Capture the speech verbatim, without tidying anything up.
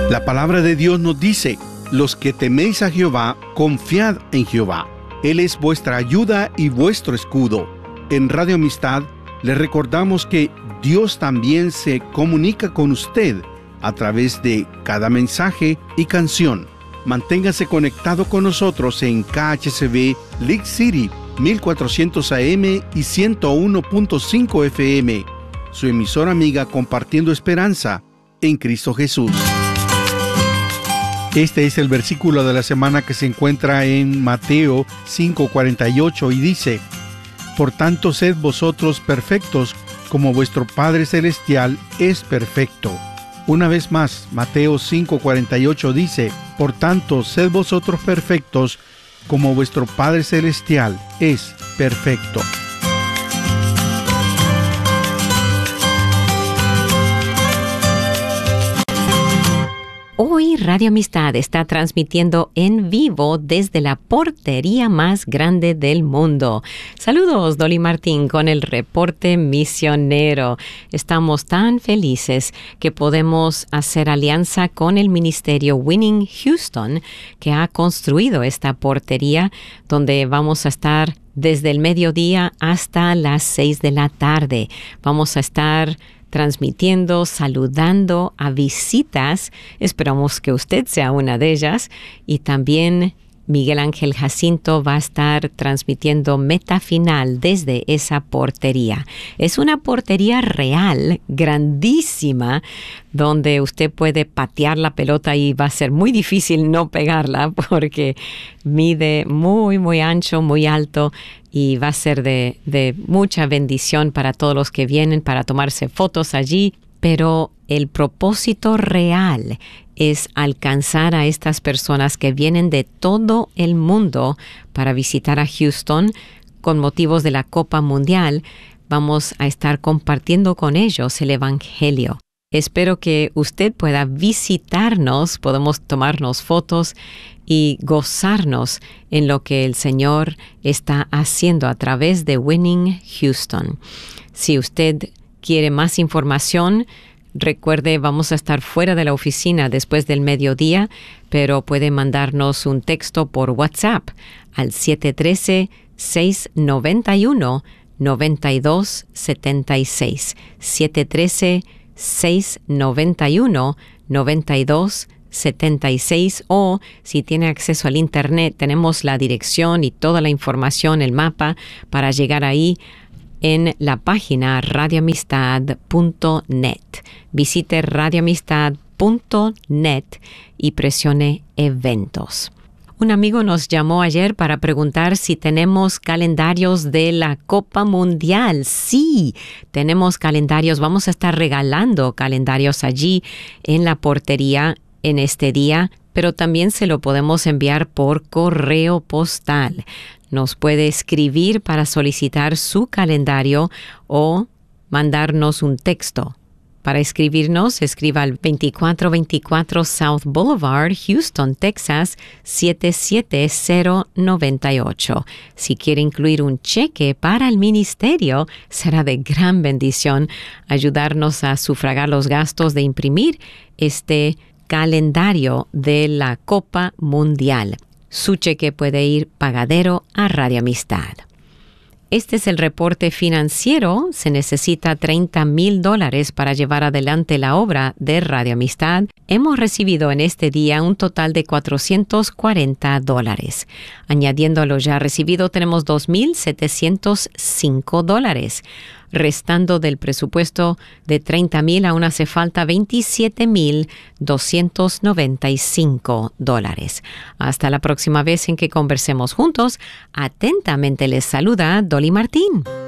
La palabra de Dios nos dice: los que teméis a Jehová, confiad en Jehová. Él es vuestra ayuda y vuestro escudo. En Radio Amistad le recordamos que Dios también se comunica con usted a través de cada mensaje y canción. Manténgase conectado con nosotros en K H C B League City mil cuatrocientos A M y ciento uno punto cinco F M, su emisora amiga compartiendo esperanza en Cristo Jesús. Este es el versículo de la semana que se encuentra en Mateo cinco cuarenta y ocho y dice: Por tanto, sed vosotros perfectos, como vuestro Padre Celestial es perfecto. Una vez más, Mateo cinco cuarenta y ocho dice: Por tanto, sed vosotros perfectos, como vuestro Padre Celestial es perfecto. Hoy Radio Amistad está transmitiendo en vivo desde la portería más grande del mundo. Saludos, Dolly Martín, con el reporte misionero. Estamos tan felices que podemos hacer alianza con el ministerio Winning Houston, que ha construido esta portería donde vamos a estar desde el mediodía hasta las seis de la tarde. Vamos a estar transmitiendo, saludando a visitas. Esperamos que usted sea una de ellas. Y también Miguel Ángel Jacinto va a estar transmitiendo Meta Final desde esa portería. Es una portería real, grandísima, donde usted puede patear la pelota y va a ser muy difícil no pegarla porque mide muy, muy ancho, muy alto. Y va a ser de, de mucha bendición para todos los que vienen para tomarse fotos allí. Pero el propósito real es alcanzar a estas personas que vienen de todo el mundo para visitar a Houston con motivos de la Copa Mundial. Vamos a estar compartiendo con ellos el Evangelio. Espero que usted pueda visitarnos, podemos tomarnos fotos y gozarnos en lo que el Señor está haciendo a través de Winning Houston. Si usted quiere más información, recuerde, vamos a estar fuera de la oficina después del mediodía, pero puede mandarnos un texto por WhatsApp al siete uno tres, seis nueve uno, nueve dos siete seis. siete uno tres, seis nueve uno, nueve dos setenta y seis, o si tiene acceso al internet, tenemos la dirección y toda la información, el mapa para llegar ahí en la página radio amistad punto net. Visite radio amistad punto net y presione eventos. Un amigo nos llamó ayer para preguntar si tenemos calendarios de la Copa Mundial. Sí, tenemos calendarios. Vamos a estar regalando calendarios allí en la portería en este día, pero también se lo podemos enviar por correo postal. Nos puede escribir para solicitar su calendario o mandarnos un texto. Para escribirnos, escriba al veinticuatro veinticuatro South Boulevard, Houston, Texas, siete siete cero nueve ocho. Si quiere incluir un cheque para el ministerio, será de gran bendición ayudarnos a sufragar los gastos de imprimir este calendario de la Copa Mundial. Su cheque puede ir pagadero a Radio Amistad. Este es el reporte financiero. Se necesita treinta mil dólares para llevar adelante la obra de Radio Amistad. Hemos recibido en este día un total de cuatrocientos cuarenta dólares. Añadiendo a lo ya recibido, tenemos dos mil setecientos cinco dólares. Restando del presupuesto de treinta mil, aún hace falta veintisiete mil doscientos noventa y cinco dólares. Hasta la próxima vez en que conversemos juntos. Atentamente les saluda Dolly Martín.